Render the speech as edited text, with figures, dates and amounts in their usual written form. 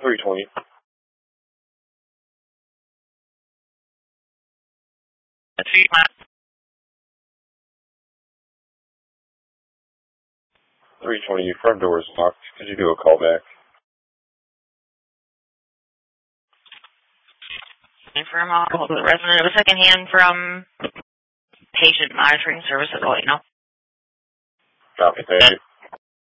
320. That's you, Matt. 320, your front door is locked. Could you do a call back? From the resident of a second hand from patient monitoring services, I'll let you know. Copy, thank you.